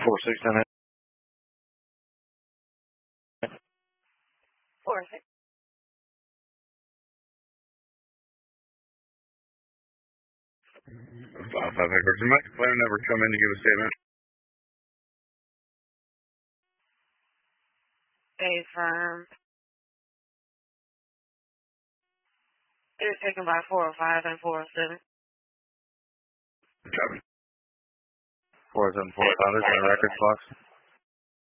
4-6 on it. 4-6. 5 acres. You might plan never come in to give a statement. Affirm. It was taken by 405 and 407. Copy. 474 Founders in the records box.